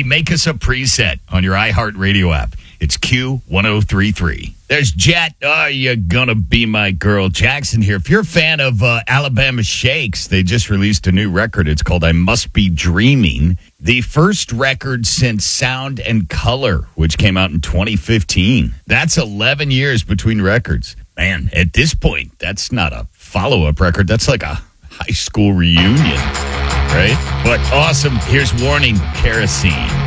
make us a preset on your iHeartRadio app. It's Q1033. There's Jet. Oh, you're gonna be my girl. Jackson here. If you're a fan of Alabama Shakes, they just released a new record. It's called I Must Be Dreaming. The first record since Sound and Color, which came out in 2015. That's 11 years between records. Man, at this point, that's not a follow-up record. That's like a high school reunion, right? But awesome. Here's Warning, Kerosene.